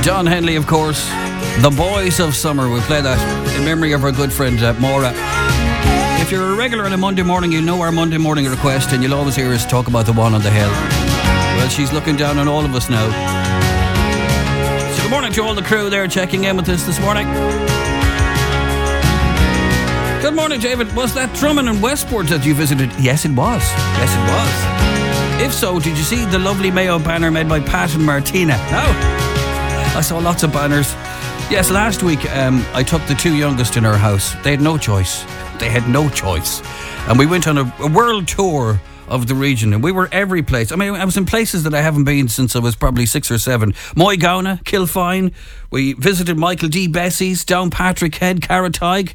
Don Henley, of course. The Boys of Summer. We'll play that in memory of our good friend Maura. If you're a regular on a Monday morning, you'll know our Monday morning request, and you'll always hear us talk about the one on the hill. Well, she's looking down on all of us now. So good morning to all the crew there checking in with us this morning. Good morning, David. Was that Drummond and Westport that you visited? Yes, it was. Yes, it was. If so, did you see the lovely Mayo banner made by Pat and Martina? No? I saw lots of banners. Yes, last week I took the two youngest in our house. They had no choice. And we went on a world tour of the region, and we were every place. I mean, I was in places that I haven't been since I was probably 6 or 7. Moygauna, Kilfine. We visited Michael D. Bessie's, Downpatrick Head, Carrottygue,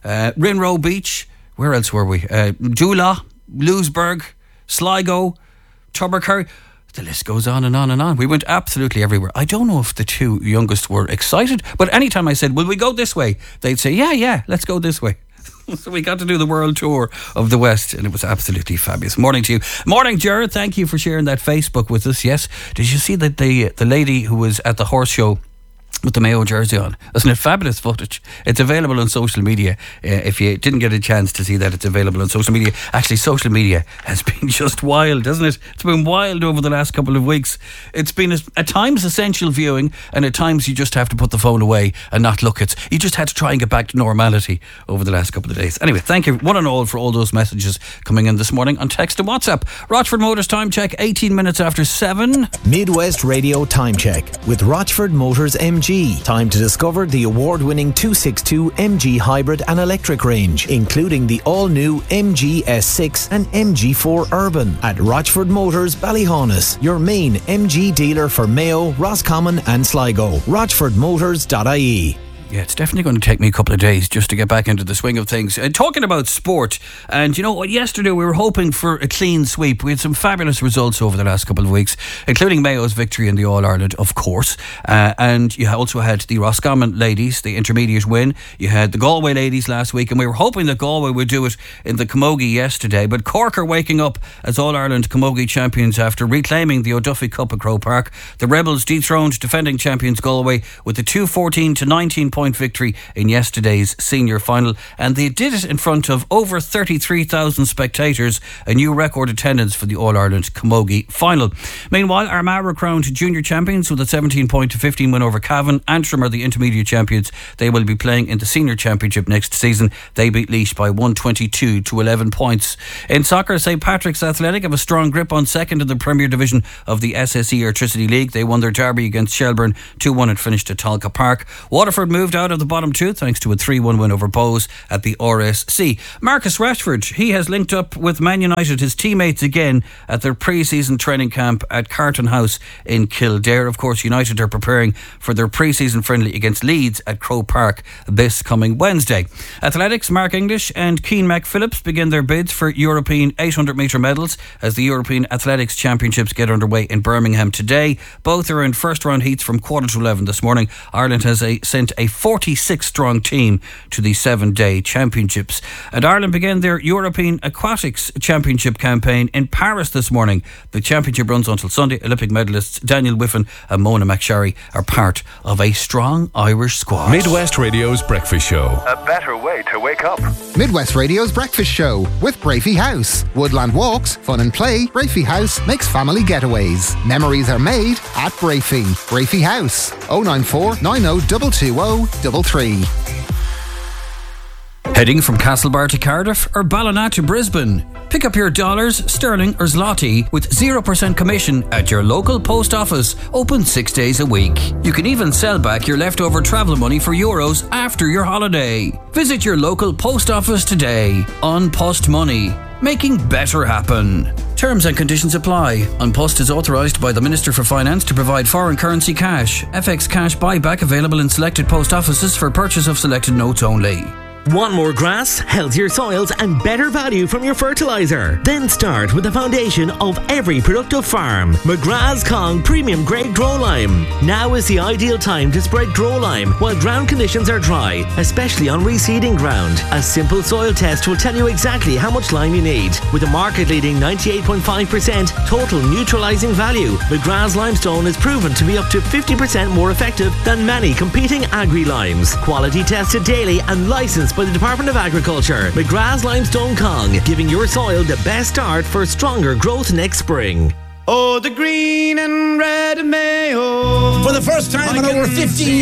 Rinroe Beach. Where else were we? Dula, Lewisburg, Sligo, Tubbercurry. The list goes on and on and on. We went absolutely everywhere. I don't know if the two youngest were excited, but anytime I said, will we go this way? They'd say, yeah, let's go this way. So we got to do the world tour of the West, and it was absolutely fabulous. Morning to you. Morning, Jared. Thank you for sharing that Facebook with us. Yes. Did you see that the lady who was at the horse show with the Mayo jersey on? Isn't it fabulous footage? It's available on social media. If you didn't get a chance to see that, it's available on social media. Actually, social media has been just wild, hasn't it? It's been wild over the last couple of weeks. It's been at times essential viewing, and at times you just have to put the phone away and not look. You just had to try and get back to normality over the last couple of days. Anyway, thank you one and all for all those messages coming in this morning on text and WhatsApp. Rochford Motors time check, 18 minutes after 7. Midwest Radio time check with Rochford Motors MG. Time to discover the award-winning 262 MG hybrid and electric range, including the all-new MG S6 and MG4 Urban at Rochford Motors Ballyhaunis, your main MG dealer for Mayo, Roscommon and Sligo. RochfordMotors.ie. Yeah, it's definitely going to take me a couple of days just to get back into the swing of things. Talking about sport, and you know what, yesterday we were hoping for a clean sweep. We had some fabulous results over the last couple of weeks, including Mayo's victory in the All-Ireland, of course. And you also had the Roscommon ladies, the intermediate win. You had the Galway ladies last week, and we were hoping that Galway would do it in the Camogie yesterday. But Cork are waking up as All-Ireland Camogie champions after reclaiming the O'Duffy Cup at Croke Park. The Rebels dethroned defending champions Galway with a 2-14 to 19 point victory in yesterday's senior final, and they did it in front of over 33,000 spectators, a new record attendance for the All-Ireland Camogie final. Meanwhile, Armagh were crowned junior champions with a 17 point to 15 win over Cavan. Antrim are the intermediate champions. They will be playing in the senior championship next season. They beat Laois by 122 to 11 points. In soccer, St. Patrick's Athletic have a strong grip on second in the Premier Division of the SSE Electricity League. They won their derby against Shelburne 2-1 and finished at Talca Park. Waterford moved out of the bottom two thanks to a 3-1 win over Bowes at the RSC. Marcus Rashford, he has linked up with Man United, his teammates again, at their pre-season training camp at Carton House in Kildare. Of course, United are preparing for their pre-season friendly against Leeds at Croke Park this coming Wednesday. Athletics, Mark English and Keane McPhillips begin their bids for European 800 metre medals as the European Athletics Championships get underway in Birmingham today. Both are in first round heats from 11:15 this morning. Ireland has sent a 46-strong team to the 7-day championships. And Ireland began their European Aquatics Championship campaign in Paris this morning. The championship runs until Sunday. Olympic medalists Daniel Whiffen and Mona McSharry are part of a strong Irish squad. Midwest Radio's Breakfast Show. A better way to wake up. Midwest Radio's Breakfast Show with Brafey House. Woodland walks, fun and play. Brafey House makes family getaways. Memories are made at Brafey. Brafey House. 094 90 220 33. Heading from Castlebar to Cardiff or Ballina to Brisbane? Pick up your dollars, sterling or zloty with 0% commission at your local post office, open 6 days a week. You can even sell back your leftover travel money for euros after your holiday. Visit your local post office today. On Post Money, making better happen. Terms and conditions apply. An Post is authorised by the Minister for Finance to provide foreign currency cash. FX cash buyback available in selected post offices for purchase of selected notes only. Want more grass, healthier soils and better value from your fertiliser? Then start with the foundation of every productive farm. McGrath's Kong Premium Grade Grow Lime. Now is the ideal time to spread Grow Lime while ground conditions are dry, especially on reseeding ground. A simple soil test will tell you exactly how much lime you need. With a market-leading 98.5% total neutralising value, McGrath's Limestone is proven to be up to 50% more effective than many competing agri-limes. Quality tested daily and licensed by the Department of Agriculture. McGrath's Limestone Kong, giving your soil the best start for stronger growth next spring. Oh, the green and red Mayo. For the first time in over 15